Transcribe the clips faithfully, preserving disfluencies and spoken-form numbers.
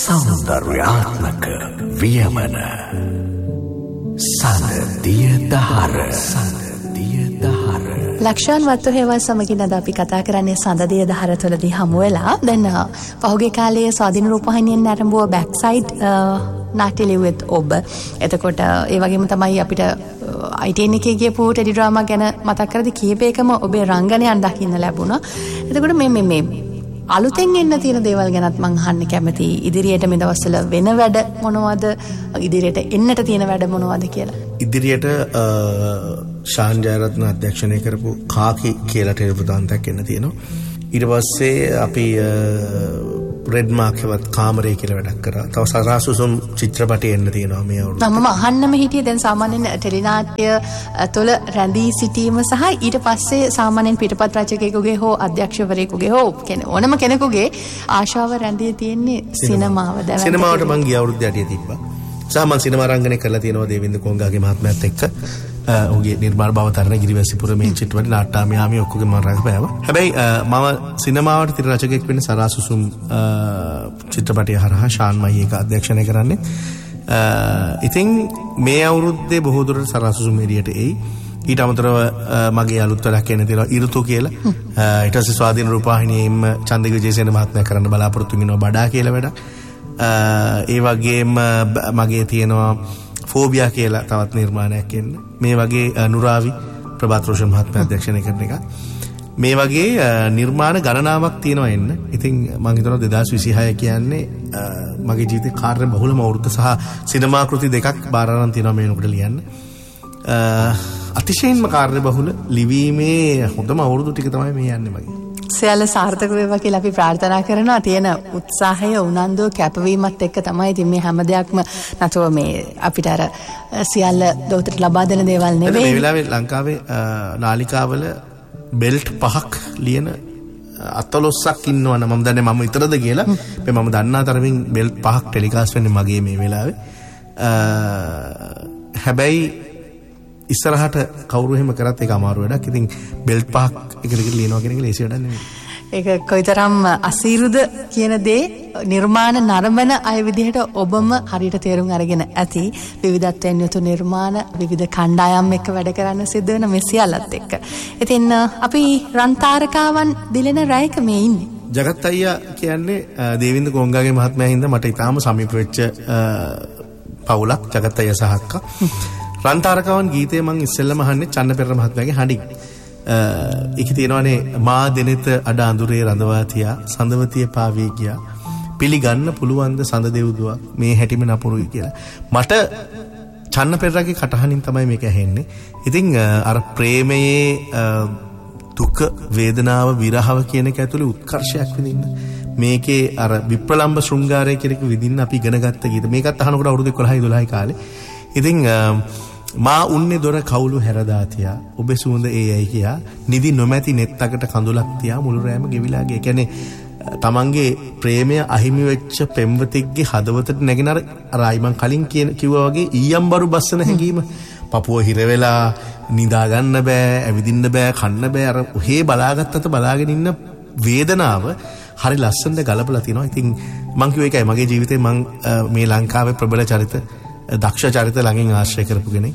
සෞන්දර්යාත්මක වියමන සඳදිය දහර සඳදිය දහර ලක්ෂාන් වත්තු හේවල් සමගින් අද අපි කතා කරන්නේ සඳදිය දහර තුළදී හමු වෙලා දැන් පහුගිය කාලයේ ස්වාධීන රූපවාහිනියෙන් ආරම්භව බෑක් සයිඩ් නාට්‍ය ලිව්වෙත් ඔබ එතකොට ඒ වගේම තමයි අපිට අයිටීන් එකේ ගියපු ටෙලි ඩ්‍රාමා ගැන මතක් කරද්දී කීපයකම ඔබේ රංගනයන් දකින්න ලැබුණා. එතකොට මේ මේ මේ අලුතෙන් එන්න තියෙන දේවල් ගැනත් මම අහන්න කැමතියි. ඉදිරියට මේ දවස්වල වෙන වැඩ මොනවද? ඉදිරියට එන්නට තියෙන වැඩ මොනවද කියලා. ඉදිරියට ශාන් ජයරත්න අධ්‍යක්ෂණය කරපු කාකි කියලා ටෙලිප්‍රදාන්තයක් එන්න තියෙනවා. ඊට පස්සේ අපි රෙඩ් මාක්වත් කාමරේ කියලා වැඩක් කරා. තව සරාසුසුම් චිත්‍රපටය එන්න තියෙනවා මේ අවුරුද්දේ. මම අහන්නම හිටියේ දැන් සාමාන්‍යයෙන් ටෙලිනාට්‍ය තුළ රැඳී සිටීම සහ ඊට පස්සේ සාමාන්‍යයෙන් පිටපත් රචකයෙකුගේ හෝ අධ්‍යක්ෂකවරයෙකුගේ හෝ ඕනම කෙනෙකුගේ ආශාව රැඳී තියෙන්නේ සිනමාව. දැන් සිනමාවට මං ගිය අවුරුද්දේ අටිය තිබ්බා. සහ මං සිනමා රංගනය කරලා තියෙනවා දේවින්ද කොංගාගේ මහත්මයාත් එක්ක. ඔහුගේ නිර්මාණ භවතරණ ගිරිවැසිපුර මේ චිත්‍රපටි නාට්‍යාමයාමී ඔක්කොගේ මම රඟපෑවා. හැබැයි මම සිනමාවට තිර රචකයෙක් වෙන්න සරාසුසුම් චිත්‍රපටිය හරහා ශාන් මයි එක අධ්‍යක්ෂණය කරන්නේ. ඉතින් මේ අවුරුද්දේ බොහෝ දුරට සරාසුසුම් එළියට එයි. ඊට අමතරව මගේ අලුත් වැඩක් එන්න තියෙනවා ඉරුතු කියලා. ඊට පස්සේ ස්වාධීන රූපවාහිනියෙම චන්දික විජේසේන මහත්මයා කරන්න බලාපොරොත්තු වෙනවා බඩා කියලා වැඩක්. ඒ වගේම මගේ තියෙනවා ෆෝබියා කියලා තවත් නිර්මාණයක් එන්න. මේ වගේ නුරාවි ප්‍රභාත් රෝෂන් මහත්මයා අධ්‍යක්ෂණය කරන එක. මේ වගේ නිර්මාණ ගණනාවක් තියෙනවා එන්න. ඉතින් මම හිතනවා දෙදාස් විසිහය කියන්නේ මගේ ජීවිතේ කාර්ය බහුලම අවුරුද්ද සහ සිනමා කෘති දෙකක් බාර අරන් තියෙනවා මේ වෙනකොට ලියන්න. අතිශයින්ම කාර්ය බහුල ලිවීමේ හොඳම අවුරුදු ටික තමයි මේ යන්නේ මගේ. සියල්ල සාර්ථක වේවා කියලා අපි ප්‍රාර්ථනා කරනවා. තියෙන උත්සාහය උනන්දුව කැපවීමත් එක්ක තමයි ඉතින් මේ හැම දෙයක්ම නැතුව මේ අපිට අර සියල්ල දොතට ලබා දෙන දේවල් නෙවෙයි. මේ වෙලාවේ ලංකාවේ නාලිකාවල බෙල්ට් පහක් ලියන අතලොස්සක් ඉන්නවනේ මම දන්නේ මම විතරද කියලා. මේ මම දන්නා තරමින් බෙල්ට් පහක් ටෙලිකාස්ට් වෙන්නේ මගේ මේ වෙලාවේ. හැබැයි ඉස්සරහට කවුරු එහෙම කරත් ඒක අමාරු වැඩක්. ඉතින් බෙල්ට් පහක් එකට එකට ලියනවා කියන එක ලේසි වැඩක් නෙමෙයි. ඒක කොයිතරම් අසීරුද කියන දේ නිර්මාණ නරඹන අය විදිහට ඔබම හරියට තේරුම් අරගෙන ඇති. විවිධත්වයෙන් යුතු නිර්මාණ විවිධ කණ්ඩායම් එක්ක වැඩ කරන්න සිද්ධ වෙන මේ සියල්ලත් එක්ක. ඉතින් අපි රන්තාරකාවන් දිලෙන රැයක මේ ඉන්නේ. ජගත් අයියා කියන්නේ දේවින්ද කොංගාගේ මහත්මයා හින්දා මට ඊටාම සමීප වෙච්ච පවුලක් ජගත් අයියා සහ අක්කා. රන්තාරකාවන් ගීතය මං ඉස්සෙල්ලම අහන්නේ චන්න පෙරේර මහත්මයාගේ හඬින්. ඒක තියෙනවානේ මා දෙනෙත අඩ අඳුරේ රඳවා තියා සඳවතිය පාවී ගියා පිළිගන්න පුළුවන්ද සඳ දෙව්දුවා මේ හැටිම නපුරුයි කියලා. මට චන්න පෙරේරගේ කටහඬින් තමයි මේක ඇහෙන්නේ. ඉතින් අර ප්‍රේමයේ දුක වේදනාව විරහව කියන එක ඇතුලේ උත්කර්ෂයක් විඳින්න මේකේ අර විප්‍රලම්භ ශෘංගාරය කියන එක විඳින්න අපි ඉගෙන ගත්ත ගීත. මේකත් අහනකොට අවුරුදු එකොළහයි දොළහයි කාලේ. ඉතින් මා උන්නේ දොර කවුළු හැරදා තියා ඔබ සුවඳ ඒ යයි කියා නිදි නොමැති නෙත්තකට කඳුලක් තියා මුළු රෑම ගෙවිලා ගිය. කියන්නේ තමන්ගේ ප්‍රේමය අහිමි වෙච්ච පෙම්වතෙක්ගේ හදවතට නැගෙන අර අරයි මං කලින් කිව්වා වගේ ඊයම්බරු බස්සන හැඟීම. පපුව හිර වෙලා නිදා ගන්න බෑ, ඇවිදින්න බෑ, කන්න බෑ. අර ඔහේ බලාගත්තට බලාගෙන ඉන්න වේදනාව හරි ලස්සනට ගලපලා තිනවා. ඉතින් මං කිව්ව එකයි මගේ ජීවිතේ මං මේ ලංකාවේ ප්‍රබල චරිත දක්ෂ චරිත ළඟින් ආශ්‍රය කරපු කෙනෙක්.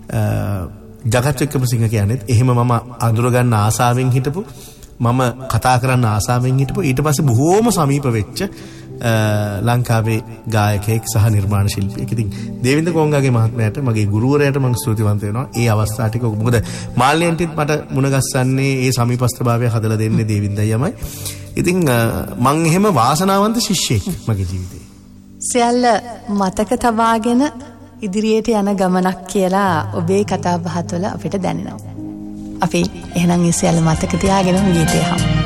ජගත් වික්‍රමසිංහ කියන්නේත් එහෙම මම අඳුර ගන්න ආසාවෙන් හිටපු මම කතා කරන්න ආසාවෙන් හිටපු ඊට පස්සේ බොහෝම සමීප වෙච්ච ලංකාවේ ගායකයෙක් සහ නිර්මාණ ශිල්පියෙක්. ඉතින් දේවින්ද කොංගාගේ මහත්මයාට මගේ ගුරුවරයාට මම ස්තුතිවන්ත වෙනවා. ඒ අවස්ථා ටික මොකද මාල්‍යන්ටිත් මට මුණ ගැස්සන්නේ ඒ සමීපස්ථභාවය හදලා දෙන්නේ දේවින්ද අයියමයි. ඉතින් මං එහෙම වාසනාවන්ත ශිෂ්‍යෙක් මගේ ජීවිතේ. සියල්ල මතක තබාගෙන ඉදිරියට යන ගමනක් කියලා ඔබේ කතා බහ තුළ අපිට දැනෙනවා. අපි එහෙනම් ඒ සියල්ල මතක තියාගෙන ගීතය අහමු.